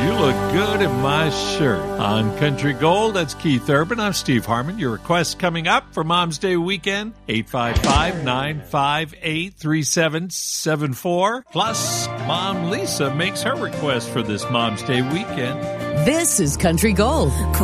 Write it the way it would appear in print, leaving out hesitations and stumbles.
You look good in my shirt. On Country Gold, that's Keith Urban. I'm Steve Harmon. Your requests coming up for Mom's Day weekend, 855-958-3774. Plus, Mom Lisa makes her request for this Mom's Day weekend. This is Country Gold.